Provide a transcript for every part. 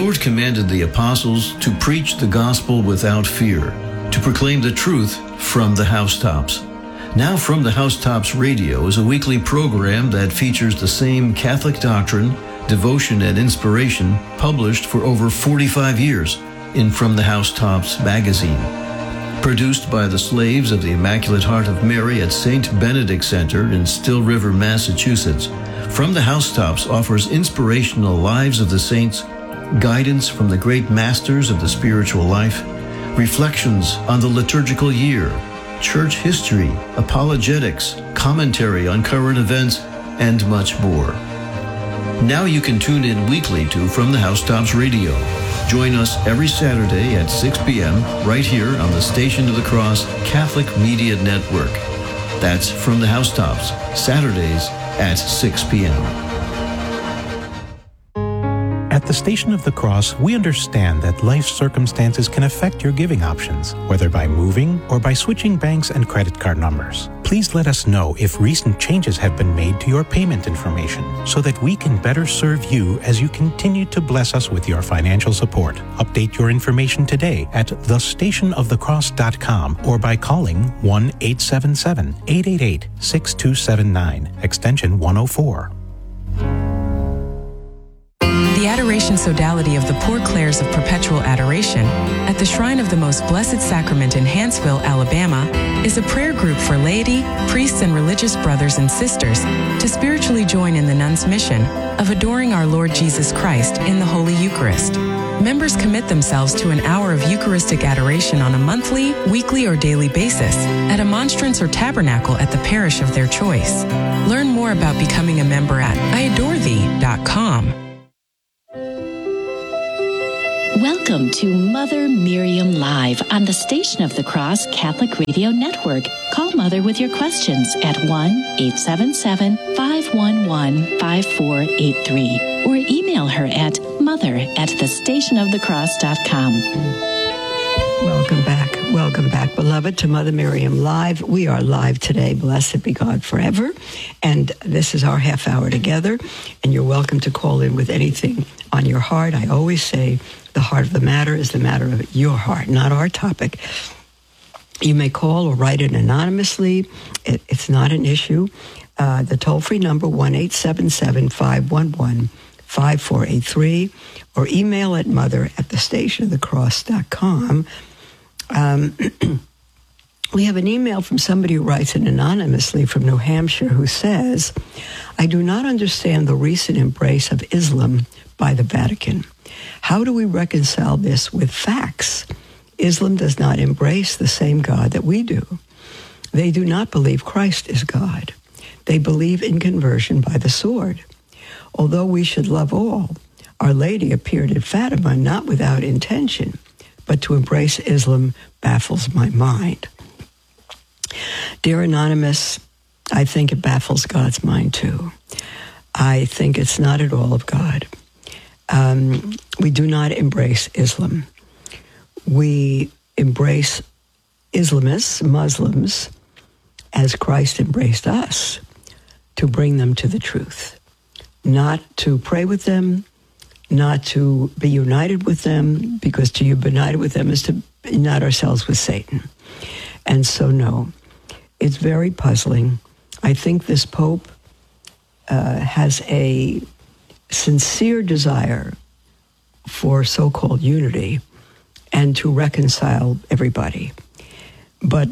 Lord commanded the apostles to preach the gospel without fear, to proclaim the truth from the housetops. Now From the Housetops Radio is a weekly program that features the same Catholic doctrine, devotion, and inspiration published for over 45 years in From the Housetops magazine. Produced by the Slaves of the Immaculate Heart of Mary at St. Benedict Center in Still River, Massachusetts, From the Housetops offers inspirational lives of the saints, guidance from the great masters of the spiritual life, reflections on the liturgical year, church history, apologetics, commentary on current events, and much more. Now you can tune in weekly to From the Housetops Radio. Join us every Saturday at 6 p.m. right here on the Station of the Cross Catholic Media Network. That's From the Housetops, Saturdays at 6 p.m. At the Station of the Cross, we understand that life circumstances can affect your giving options, whether by moving or by switching banks and credit card numbers. Please let us know if recent changes have been made to your payment information so that we can better serve you as you continue to bless us with your financial support. Update your information today at thestationofthecross.com or by calling 1-877-888-6279, extension 104. The Adoration Sodality of the Poor Clares of Perpetual Adoration at the Shrine of the Most Blessed Sacrament in Hanceville, Alabama, is a prayer group for laity, priests, and religious brothers and sisters to spiritually join in the nuns' mission of adoring our Lord Jesus Christ in the Holy Eucharist. Members commit themselves to an hour of Eucharistic adoration on a monthly, weekly, or daily basis at a monstrance or tabernacle at the parish of their choice. Learn more about becoming a member at iadorethee.com. Welcome to Mother Miriam Live on the Station of the Cross Catholic Radio Network. Call Mother with your questions at 1-877-511-5483 or email her at mother@thestationofthecross.com. Welcome back, beloved, to Mother Miriam Live. We are live today, blessed be God forever. And this is our half hour together. And you're welcome to call in with anything on your heart. I always say the heart of the matter is the matter of your heart, not our topic. You may call or write it anonymously. It's not an issue. The toll-free number, 1-877-511-5483, or email at mother@thestationofthecross.com. We have an email from somebody who writes it anonymously from New Hampshire who says, I do not understand the recent embrace of Islam by the Vatican. How do we reconcile this with facts? Islam does not embrace the same God that we do. They do not believe Christ is God. They believe in conversion by the sword. Although we should love all, Our Lady appeared at Fatima not without intention, but to embrace Islam baffles my mind. Dear Anonymous, I think it baffles God's mind too. I think it's not at all of God. We do not embrace Islam. We embrace Islamists, Muslims, as Christ embraced us, to bring them to the truth, not to pray with them, not to be united with them, because to be united with them is to unite ourselves with Satan. And so, no, it's very puzzling. I think this Pope has a sincere desire for so-called unity and to reconcile everybody. But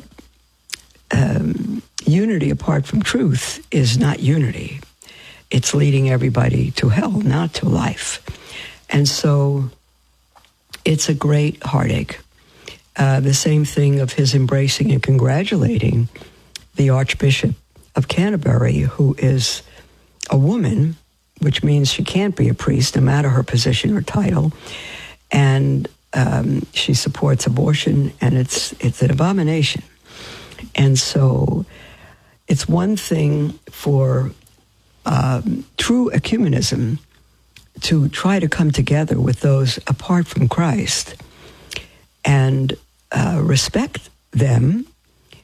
unity apart from truth is not unity. It's leading everybody to hell, not to life. And so it's a great heartache. The same thing of his embracing and congratulating the Archbishop of Canterbury, who is a woman, which means she can't be a priest, no matter her position or title. And she supports abortion, and it's an abomination. And so it's one thing for true ecumenism to try to come together with those apart from Christ and respect them,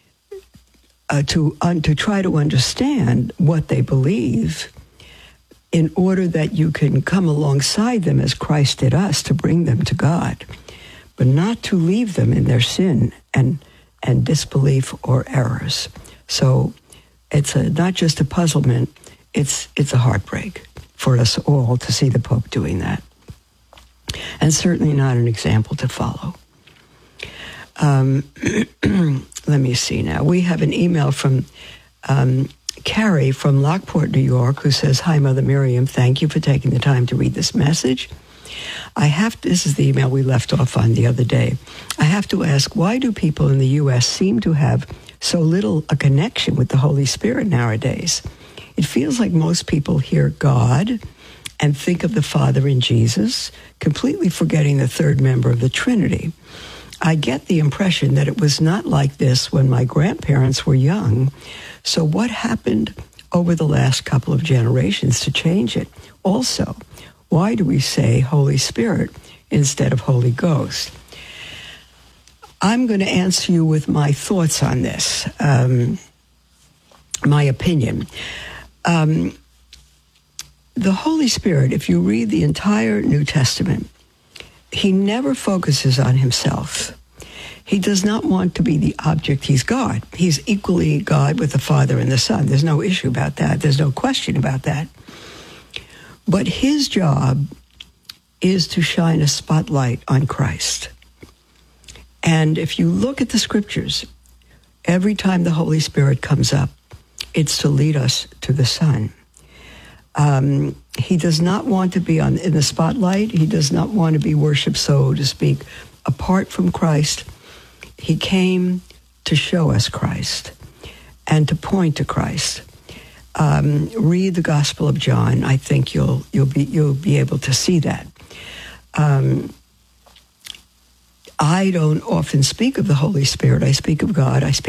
to try to understand what they believe, in order that you can come alongside them as Christ did us to bring them to God, but not to leave them in their sin and disbelief or errors. So it's not just a puzzlement, it's a heartbreak for us all to see the Pope doing that. And certainly not an example to follow. Let me see now. We have an email from Carrie from Lockport, New York, who says, "Hi, Mother Miriam. Thank you for taking the time to read this message. This is the email we left off on the other day. I have to ask, why do people in the U.S. seem to have so little a connection with the Holy Spirit nowadays? It feels like most people hear God and think of the Father in Jesus, completely forgetting the third member of the Trinity. I get the impression that it was not like this when my grandparents were young. So what happened over the last couple of generations to change it? Also, why do we say Holy Spirit instead of Holy Ghost?" I'm going to answer you with my thoughts on this, my opinion. The Holy Spirit, if you read the entire New Testament, he never focuses on himself. He does not want to be the object. He's God. He's equally God with the Father and the Son. There's no issue about that. There's no question about that. But his job is to shine a spotlight on Christ. And if you look at the scriptures, every time the Holy Spirit comes up, it's to lead us to the Son. He does not want to be in the spotlight. He does not want to be worshipped, so to speak, apart from Christ. He came to show us Christ and to point to Christ. Read the Gospel of John. I think you'll be able to see that. I don't often speak of the Holy Spirit. I speak of God. I speak